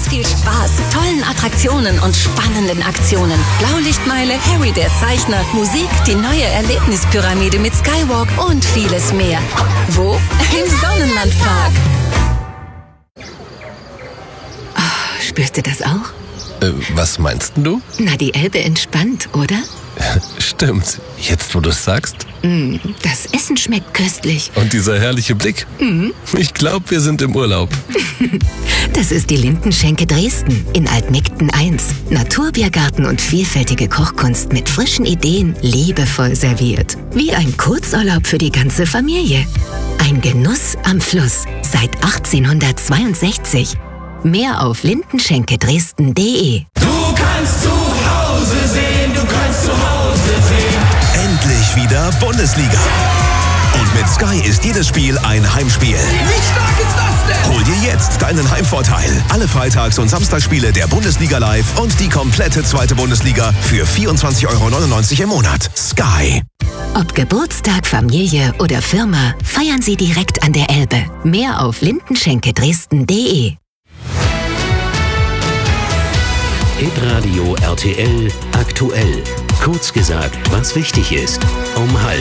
viel Spaß, tollen Attraktionen und spannenden Aktionen. Blaulichtmeile, Harry der Zeichner, Musik, die neue Erlebnispyramide mit Skywalk und vieles mehr. Wo? Im Sonnenlandpark. Oh, spürst du das auch? Was meinst du? Na, die Elbe entspannt, oder? Stimmt. Jetzt, wo du es sagst. Das Essen schmeckt köstlich. Und dieser herrliche Blick. Ich glaube, wir sind im Urlaub. Das ist die Lindenschenke Dresden in Altmegden 1. Naturbiergarten und vielfältige Kochkunst mit frischen Ideen, liebevoll serviert. Wie ein Kurzurlaub für die ganze Familie. Ein Genuss am Fluss seit 1862. Mehr auf lindenschenkedresden.de. Du kannst zu Hause sehen, du kannst zu Hause sehen. Endlich wieder Bundesliga. Und mit Sky ist jedes Spiel ein Heimspiel. Wie stark ist das denn? Hol dir jetzt deinen Heimvorteil. Alle Freitags- und Samstagsspiele der Bundesliga live und die komplette zweite Bundesliga für 24,99 € im Monat. Sky. Ob Geburtstag, Familie oder Firma, feiern Sie direkt an der Elbe. Mehr auf lindenschenkedresden.de. Hitradio RTL aktuell. Kurz gesagt, was wichtig ist. Um 12:30.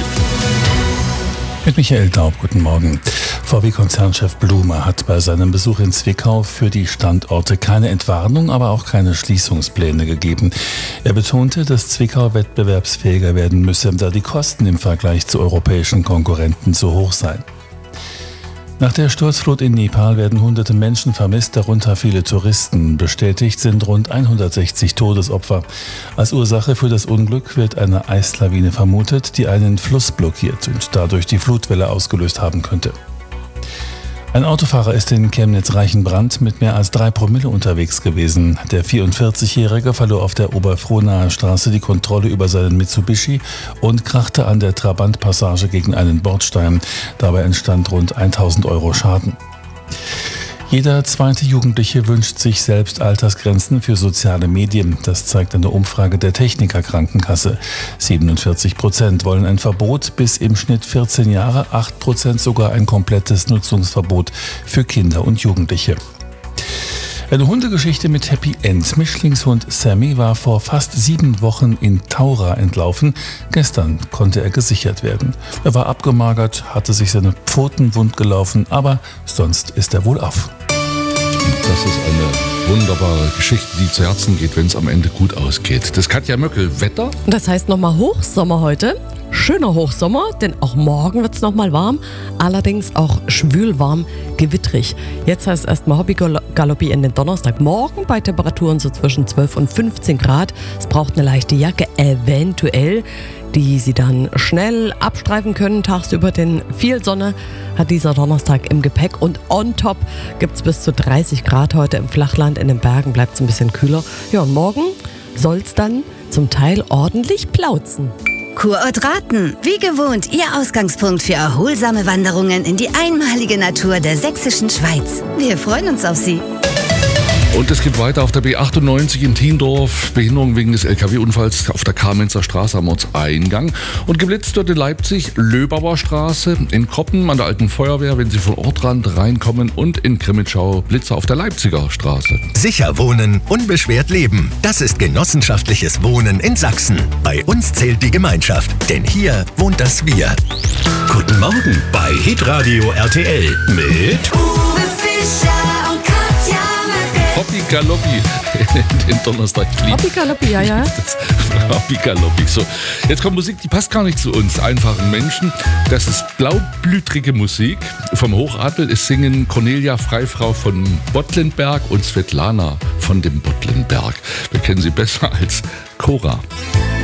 Mit Michael Daub, guten Morgen. VW-Konzernchef Blume hat bei seinem Besuch in Zwickau für die Standorte keine Entwarnung, aber auch keine Schließungspläne gegeben. Er betonte, dass Zwickau wettbewerbsfähiger werden müsse, da die Kosten im Vergleich zu europäischen Konkurrenten zu hoch seien. Nach der Sturzflut in Nepal werden hunderte Menschen vermisst, darunter viele Touristen. Bestätigt sind rund 160 Todesopfer. Als Ursache für das Unglück wird eine Eislawine vermutet, die einen Fluss blockiert und dadurch die Flutwelle ausgelöst haben könnte. Ein Autofahrer ist in Chemnitz-Reichenbrand mit mehr als 3 Promille unterwegs gewesen. Der 44-Jährige verlor auf der Oberfrohnaer Straße die Kontrolle über seinen Mitsubishi und krachte an der Trabant-Passage gegen einen Bordstein. Dabei entstand rund 1.000 € Schaden. Jeder zweite Jugendliche wünscht sich selbst Altersgrenzen für soziale Medien. Das zeigt eine Umfrage der Techniker Krankenkasse. 47% wollen ein Verbot, bis im Schnitt 14 Jahre, 8% sogar ein komplettes Nutzungsverbot für Kinder und Jugendliche. Eine Hundegeschichte mit Happy End. Mischlingshund Sammy war vor fast 7 Wochen in Taura entlaufen. Gestern konnte er gesichert werden. Er war abgemagert, hatte sich seine Pfoten wund gelaufen, aber sonst ist er wohlauf. Das ist eine wunderbare Geschichte, die zu Herzen geht, wenn es am Ende gut ausgeht. Das Katja Möckel, Wetter? Das heißt nochmal Hochsommer heute. Schöner Hochsommer, denn auch morgen wird es nochmal warm. Allerdings auch schwülwarm, gewittrig. Jetzt heißt es erstmal Hobbygaloppi in den Donnerstagmorgen bei Temperaturen so zwischen 12 und 15 Grad. Es braucht eine leichte Jacke, eventuell, die Sie dann schnell abstreifen können tagsüber, denn viel Sonne hat dieser Donnerstag im Gepäck und on top gibt es bis zu 30 Grad heute im Flachland. In den Bergen bleibt es ein bisschen kühler. Ja, und morgen soll es dann zum Teil ordentlich plauzen. Kurort Raten, wie gewohnt, Ihr Ausgangspunkt für erholsame Wanderungen in die einmalige Natur der sächsischen Schweiz. Wir freuen uns auf Sie. Und es geht weiter auf der B98 in Thiendorf. Behinderung wegen des LKW-Unfalls auf der Kamenzer Straße am Ortseingang. Und geblitzt wird in Leipzig Löbauer Straße, in Koppen an der Alten Feuerwehr, wenn Sie von Ortrand reinkommen, und in Grimmitschau Blitzer auf der Leipziger Straße. Sicher wohnen, unbeschwert leben. Das ist genossenschaftliches Wohnen in Sachsen. Bei uns zählt die Gemeinschaft, denn hier wohnt das Wir. Guten Morgen bei Hitradio RTL mit Uwe Fischer und Katja Möckel. Hoppi Galoppi, den Donnerstag fliegt. Hoppi Galoppi, ja. Hoppi Galoppi. So, jetzt kommt Musik, die passt gar nicht zu uns einfachen Menschen. Das ist blaublütrige Musik vom Hochadel. Es singen Cornelia Freifrau von Bottlenberg und Svetlana von dem Bottlenberg. Wir kennen sie besser als Cora.